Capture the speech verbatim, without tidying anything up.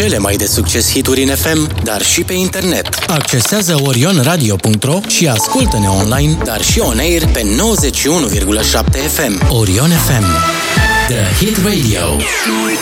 cele mai de succes hituri în F M, dar și pe internet. Accesează orion radio punct ro și ascultă-ne online, dar și on air pe nouăzeci și unu virgulă șapte F M. Orion F M, The Hit Radio.